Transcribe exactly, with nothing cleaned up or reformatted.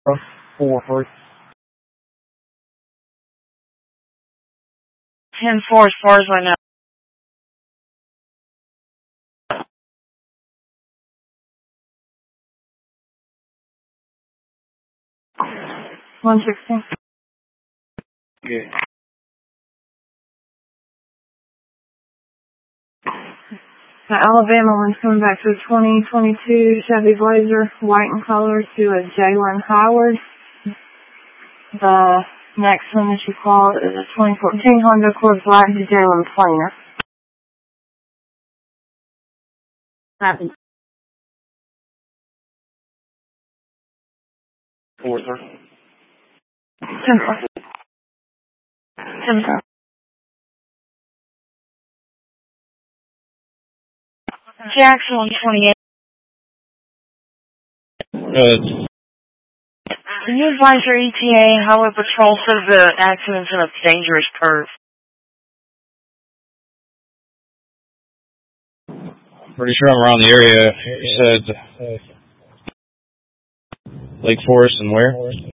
Four, three. ten four as far as I know. one sixteen. Good. The Alabama one's coming back to a twenty twenty-two Chevy Blazer, white in color, to a Jalen Howard. The next one that you called is a twenty fourteen Honda Accord Black to Jalen Planer. Happy. Four, three. ten four. ten four. Jackson on twenty-eight. Uh, The new advisor E T A Highway Patrol says the accident's in a dangerous curve. pretty sure I'm around the area. You said Lake Forest and where?